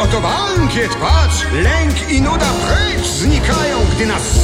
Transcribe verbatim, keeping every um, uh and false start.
oto bankiet, patrz! Lęk i nuda precz znikają, gdy nas